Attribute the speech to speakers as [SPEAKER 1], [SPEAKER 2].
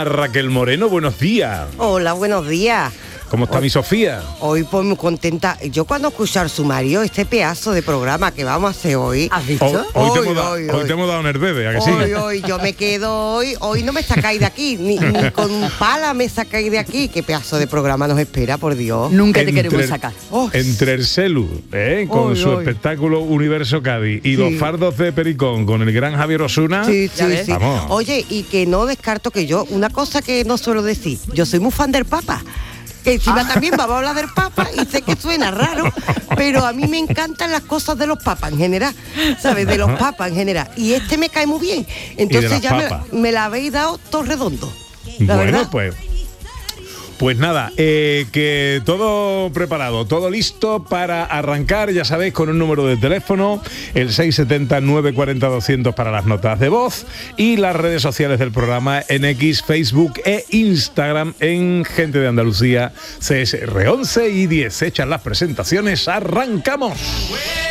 [SPEAKER 1] Raquel Moreno, buenos días.
[SPEAKER 2] Hola, buenos días.
[SPEAKER 1] ¿Cómo está mi Sofía?
[SPEAKER 2] Hoy pues muy contenta. Yo cuando escuché al sumario, este pedazo de programa que vamos a hacer hoy...
[SPEAKER 3] ¿Has visto?
[SPEAKER 1] Hoy te hemos dado nervede, ¿a que sí?
[SPEAKER 2] Hoy, yo me quedo hoy no me sacáis de aquí, ni con pala me sacáis de aquí. Qué pedazo de programa nos espera, por Dios.
[SPEAKER 3] Nunca te queremos sacar.
[SPEAKER 1] Entre el Celu, con su espectáculo Universo Cádiz y los fardos de Pericón con el gran Javier Osuna.
[SPEAKER 2] Sí.
[SPEAKER 1] Vamos.
[SPEAKER 2] Oye, y que no descarto que yo, una cosa que no suelo decir, yo soy muy fan del Papa. Que encima también vamos a hablar del Papa y sé que suena raro, pero a mí me encantan las cosas de los papas en general, ¿sabes? De los papas en general. Y este me cae muy bien. Entonces ya me la habéis dado todo redondo.
[SPEAKER 1] Bueno,
[SPEAKER 2] ¿verdad?
[SPEAKER 1] Pues nada, que todo preparado, todo listo para arrancar, ya sabéis, con un número de teléfono, el 670-940-200 para las notas de voz y las redes sociales del programa en X, Facebook e Instagram en Gente de Andalucía, CSR 11 y 10. Hechas las presentaciones, arrancamos.